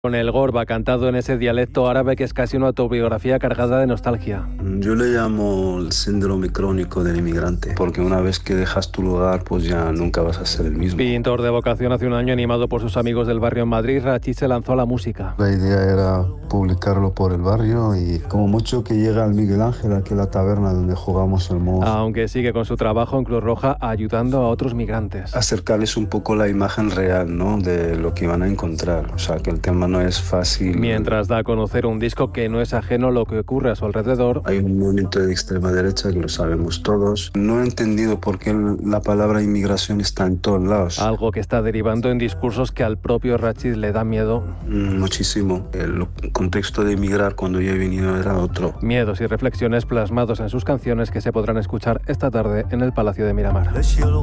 Con el Gorba cantado en ese dialecto árabe que es casi una autobiografía cargada de nostalgia. Yo le llamo el síndrome crónico del inmigrante, porque una vez que dejas tu lugar, pues ya nunca vas a ser el mismo. Pintor de vocación, hace un año, animado por sus amigos del barrio en Madrid, Rachid se lanzó a la música. La idea era publicarlo por el barrio y como mucho que llega al Miguel Ángel, aquí a la taberna donde jugamos el mouse. Aunque sigue con su trabajo en Cruz Roja ayudando a otros migrantes. Acercarles un poco la imagen real, ¿no?, de lo que van a encontrar. O sea, que el tema no es fácil. Mientras da a conocer un disco que no es ajeno a lo que ocurre a su alrededor. Hay un movimiento de extrema derecha que lo sabemos todos. No he entendido por qué la palabra inmigración está en todos lados. Algo que está derivando en discursos que al propio Rachid le da miedo. Muchísimo. El contexto de emigrar cuando yo he venido era otro. Miedos y reflexiones plasmados en sus canciones que se podrán escuchar esta tarde en el Palacio de Miramar.